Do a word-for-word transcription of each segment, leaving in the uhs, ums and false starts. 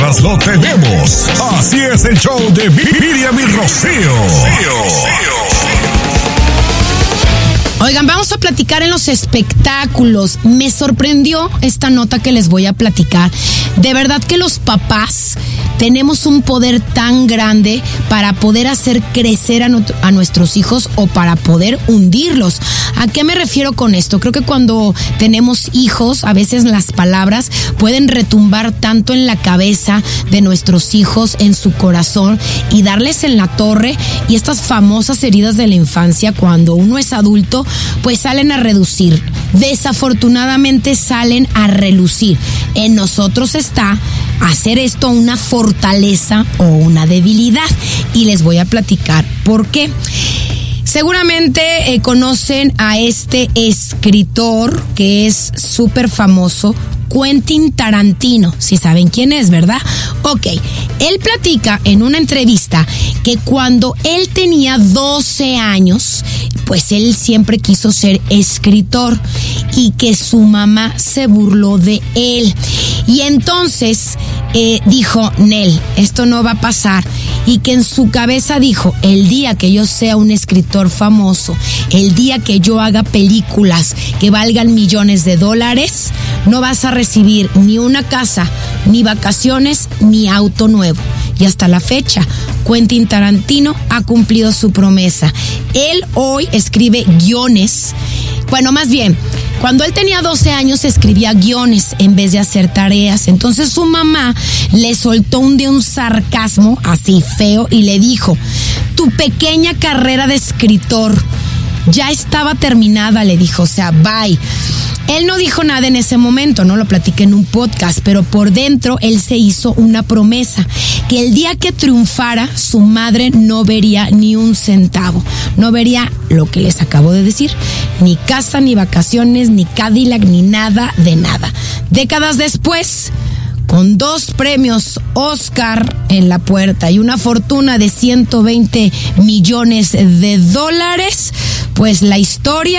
nosotras lo tenemos. Así es el show de Miriam y Rocío. Oigan, vamos a platicar en los espectáculos. Me sorprendió esta nota que les voy a platicar. De verdad que los papás tenemos un poder tan grande para poder hacer crecer a, no, a nuestros hijos o para poder hundirlos. ¿A qué me refiero con esto? Creo que cuando tenemos hijos, a veces las palabras pueden retumbar tanto en la cabeza de nuestros hijos, en su corazón, y darles en la torre. Y estas famosas heridas de la infancia, cuando uno es adulto, pues salen a reducir. Desafortunadamente salen a relucir. En nosotros está hacer esto una fortaleza o una debilidad. Y les voy a platicar por qué. Seguramente eh, conocen a este escritor que es súper famoso, Quentin Tarantino, si saben quién es, ¿verdad? Ok, él platica en una entrevista que cuando él tenía doce años, pues él siempre quiso ser escritor y que su mamá se burló de él. Y entonces eh, dijo, Nel, esto no va a pasar. Y que en su cabeza dijo, el día que yo sea un escritor famoso, el día que yo haga películas que valgan millones de dólares, no vas a recibir ni una casa, ni vacaciones, ni auto nuevo. Y hasta la fecha, Quentin Tarantino ha cumplido su promesa. Él hoy escribe guiones. Bueno, más bien, cuando él tenía doce años escribía guiones en vez de hacer tareas. Entonces su mamá le soltó un de un sarcasmo así feo y le dijo, tu pequeña carrera de escritor ya estaba terminada, le dijo, o sea, bye. Él no dijo nada en ese momento, no lo platiqué en un podcast, pero por dentro él se hizo una promesa, que el día que triunfara, su madre no vería ni un centavo, no vería lo que les acabo de decir, ni casa, ni vacaciones, ni Cadillac, ni nada de nada. Décadas después, con dos premios Oscar en la puerta y una fortuna de ciento veinte millones de dólares, pues la historia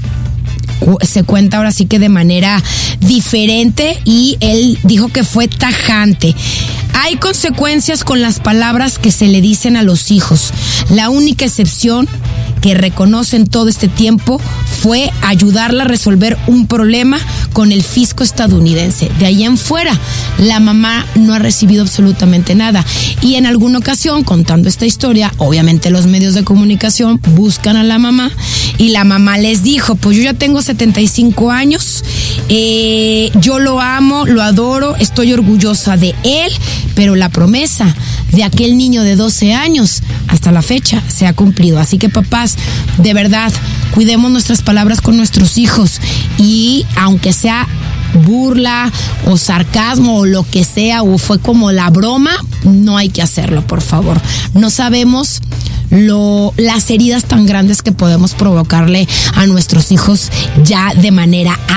se cuenta ahora sí que de manera diferente, y él dijo que fue tajante. Hay consecuencias con las palabras que se le dicen a los hijos. La única excepción que reconocen todo este tiempo fue ayudarla a resolver un problema con el fisco estadounidense. De ahí en fuera, la mamá no ha recibido absolutamente nada. Y en alguna ocasión, contando esta historia, obviamente los medios de comunicación buscan a la mamá y la mamá les dijo, pues yo ya tengo setenta y cinco años, eh, yo lo amo, lo adoro, estoy orgullosa de él, pero la promesa de aquel niño de doce años hasta la fecha se ha cumplido. Así que papás, de verdad, cuidemos nuestras palabras con nuestros hijos, y aunque sea burla o sarcasmo o lo que sea, o fue como la broma, no hay que hacerlo, por favor. No sabemos lo, las heridas tan grandes que podemos provocarle a nuestros hijos ya de manera